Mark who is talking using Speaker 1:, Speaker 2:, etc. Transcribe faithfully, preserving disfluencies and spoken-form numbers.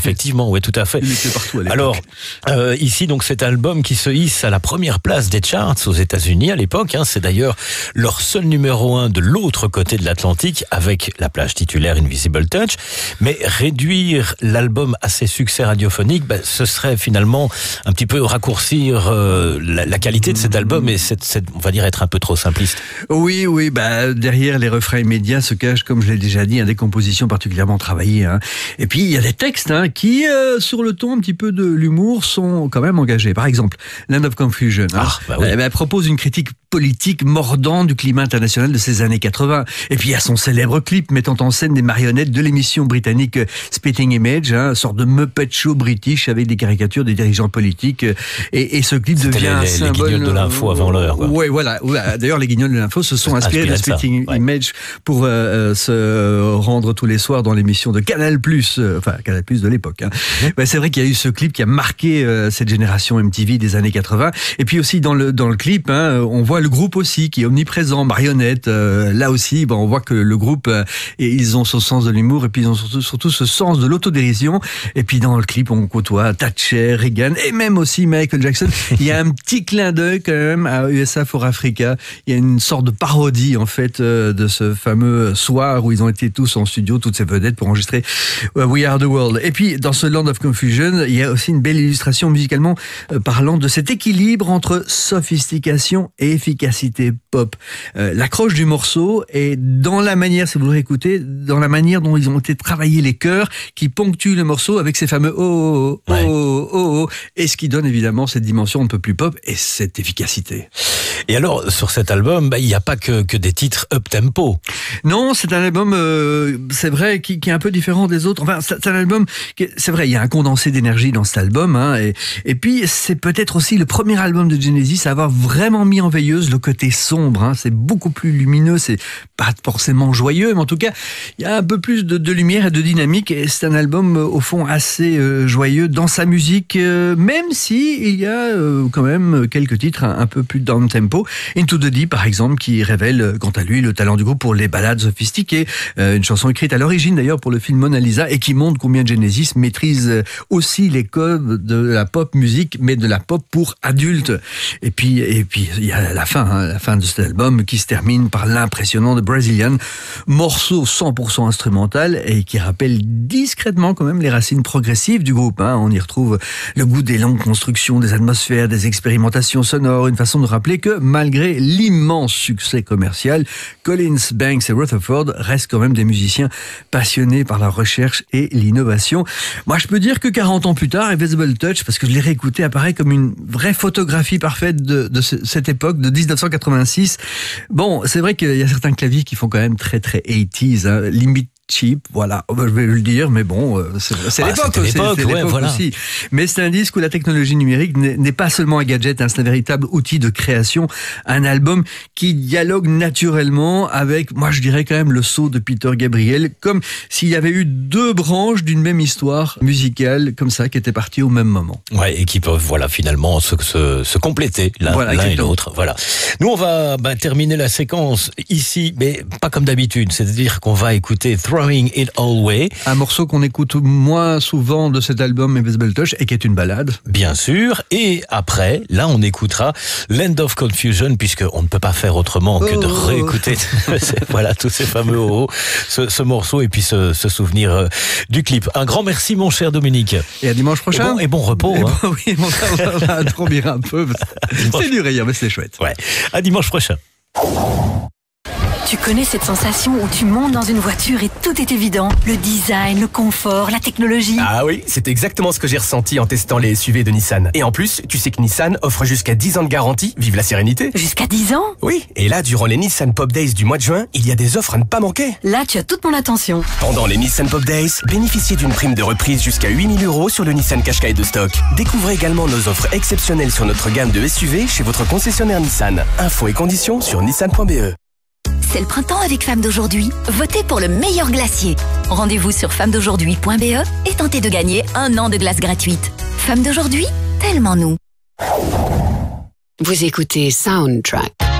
Speaker 1: effectivement, oui, tout à fait.
Speaker 2: Il était partout à l'époque.
Speaker 1: Alors, euh, ici, donc, cet album qui se hisse à la première place des charts aux États-Unis à l'époque, hein, c'est d'ailleurs leur seul numéro un de l'autre côté de l'Atlantique avec la plage titulaire Invisible Touch. Mais réduire l'album à ses succès radiophoniques, ben, ce serait finalement un petit peu raccourcir euh, la, la qualité de cet album et cette, cette, on va dire être un peu trop simpliste.
Speaker 2: Oui, oui, bah derrière les refrains immédiats se cachent, comme je l'ai déjà dit, hein, des compositions particulièrement travaillées. Hein. Et puis il y a des textes hein, qui, euh, sur le ton un petit peu de l'humour, sont quand même engagés. Par exemple, Land of Confusion hein,
Speaker 1: ah, bah oui.
Speaker 2: elle, elle propose une critique politique mordant du climat international de ces années quatre-vingts. Et puis il y a son célèbre clip mettant en scène des marionnettes de l'émission britannique Spitting Image, hein, sorte de Muppet Show british avec des caricatures des dirigeants politiques. Et, et ce clip
Speaker 1: C'était
Speaker 2: devient
Speaker 1: les,
Speaker 2: un
Speaker 1: les,
Speaker 2: symbole.
Speaker 1: Les guignols de l'info avant l'heure.
Speaker 2: Oui, voilà. Ouais, d'ailleurs, les guignols de l'info se sont inspirés de Spitting ouais. Image pour euh, se rendre tous les soirs dans l'émission de Canal+, euh, enfin Canal+ de l'époque. Hein. Mmh. Ouais, c'est vrai qu'il y a eu ce clip qui a marqué euh, cette génération M T V des années quatre-vingts. Et puis aussi dans le dans le clip, hein, on voit le groupe aussi qui est omniprésent, marionnette. Euh, là aussi, bon, on voit que le groupe, euh, et ils ont ce sens de l'humour et puis ils ont surtout, surtout ce sens de l'autodérision. Et puis dans le clip, on côtoie Thatcher, Reagan et même aussi Michael Jackson. Il y a un petit clin d'œil quand même à U S A for Africa. Il y a une sorte de parodie en fait euh, de ce fameux soir où ils ont été tous en studio, toutes ces vedettes pour enregistrer We Are the World. Et puis dans ce Land of Confusion, il y a aussi une belle illustration musicalement euh, parlant de cet équilibre entre sophistication et efficacité pop. Euh, l'accroche du morceau est dans la manière, si vous le réécoutez, dans la manière dont ils ont été travaillés les chœurs qui ponctuent le morceau avec ces fameux oh oh oh, ouais. oh, oh, oh, et ce qui donne évidemment cette dimension un peu plus pop et cette efficacité.
Speaker 1: Et alors, sur cet album, bah, il n'y a pas que, que des titres up-tempo.
Speaker 2: Non, c'est un album, euh, c'est vrai, qui, qui est un peu différent des autres. Enfin, c'est un album, qui, c'est vrai, il y a un condensé d'énergie dans cet album. Hein, et, et puis, c'est peut-être aussi le premier album de Genesis à avoir vraiment mis en veilleuse le côté sombre. Hein, c'est beaucoup plus lumineux, c'est pas forcément joyeux, mais en tout cas, il y a un peu plus de, de lumière et de dynamique. Et c'est un album, au fond, assez euh, joyeux dans sa musique, euh, même si il y a euh, quand même quelques titres un, un peu plus down-tempo. Into the Deep, par exemple, qui révèle, quant à lui, le talent du groupe pour les ballades sophistiquées. Euh, une chanson écrite à l'origine, d'ailleurs, pour le film Mona Lisa, et qui montre combien Genesis maîtrise aussi les codes de la pop musique, mais de la pop pour adultes. Et puis, et puis, il y a la fin, hein, la fin de cet album, qui se termine par l'impressionnant The Brazilian, morceau cent pour cent instrumental, et qui rappelle discrètement, quand même, les racines progressives du groupe. Hein. On y retrouve le goût des longues constructions, des atmosphères, des expérimentations sonores, une façon de rappeler que malgré l'immense succès commercial, Collins, Banks et Rutherford restent quand même des musiciens passionnés par la recherche et l'innovation. Moi, je peux dire que quarante ans plus tard, Invisible Touch, parce que je l'ai réécouté, apparaît comme une vraie photographie parfaite de, de ce, cette époque, de dix-neuf cent quatre-vingt-six. Bon, c'est vrai qu'il y a certains claviers qui font quand même très, très eighties, hein, limite cheap, voilà, je vais le dire, mais bon, c'est, c'est ah, l'époque, c'est,
Speaker 1: l'époque,
Speaker 2: c'est, c'est
Speaker 1: ouais,
Speaker 2: l'époque
Speaker 1: voilà.
Speaker 2: aussi. Mais c'est un disque où la technologie numérique n'est, n'est pas seulement un gadget, hein, c'est un véritable outil de création, un album qui dialogue naturellement avec, moi je dirais quand même, le saut de Peter Gabriel, comme s'il y avait eu deux branches d'une même histoire musicale, comme ça, qui étaient parties au même moment.
Speaker 1: Ouais, et qui peuvent, voilà, finalement, se, se, se compléter l'un, voilà, l'un et l'autre. Voilà. Nous, on va bah, terminer la séquence ici, mais pas comme d'habitude, c'est-à-dire qu'on va écouter Throwing It All Away.
Speaker 2: Un morceau qu'on écoute moins souvent de cet album Invisible Touch et qui est une ballade.
Speaker 1: Bien sûr. Et après, là, on écoutera Land of Confusion, puisqu'on ne peut pas faire autrement que oh. de réécouter voilà, tous ces fameux oh, ce, ce morceau et puis se, se souvenir euh, du clip. Un grand merci, mon cher Dominique.
Speaker 2: Et à dimanche prochain.
Speaker 1: Et bon, et bon repos.
Speaker 2: Et
Speaker 1: hein.
Speaker 2: bon, oui, bon, on va dormir un peu. C'est dur hier, mais c'est chouette.
Speaker 1: Ouais. À dimanche prochain.
Speaker 3: Tu connais cette sensation où tu montes dans une voiture et tout est évident? Le design, le confort, la technologie.
Speaker 4: Ah oui, c'est exactement ce que j'ai ressenti en testant les S U V de Nissan. Et en plus, tu sais que Nissan offre jusqu'à dix ans de garantie. Vive la sérénité.
Speaker 3: Jusqu'à dix ans?
Speaker 4: Oui, et là, durant les Nissan Pop Days du mois de juin, il y a des offres à ne pas manquer.
Speaker 3: Là, tu as toute mon attention.
Speaker 4: Pendant les Nissan Pop Days, bénéficiez d'une prime de reprise jusqu'à huit mille euros sur le Nissan Qashqai de stock. Découvrez également nos offres exceptionnelles sur notre gamme de S U V chez votre concessionnaire Nissan. Infos et conditions sur nissan point b e.
Speaker 5: C'est le printemps avec Femmes d'aujourd'hui. Votez pour le meilleur glacier. Rendez-vous sur femmes d'aujourd'hui point b e et tentez de gagner un an de glace gratuite. Femmes d'aujourd'hui, tellement nous.
Speaker 6: Vous écoutez Soundtrack.